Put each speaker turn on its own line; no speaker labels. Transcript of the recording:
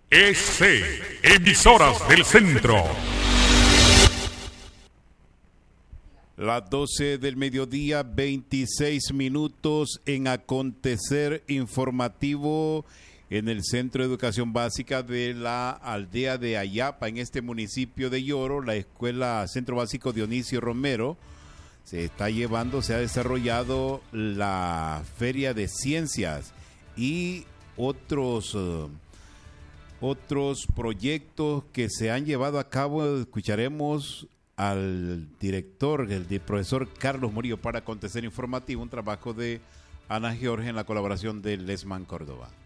Emisoras del Centro.
Las 12 del mediodía, 26 minutos en acontecer informativo en el Centro de Educación Básica de la aldea de Ayapa, en este municipio de Yoro, la Escuela Centro Básico Dionisio Romero. Se ha desarrollado la Feria de Ciencias y otros proyectos que se han llevado a cabo. Escucharemos al director, el profesor Carlos Murillo, para acontecer informativo, un trabajo de Ana George en la colaboración de Lesman Córdoba.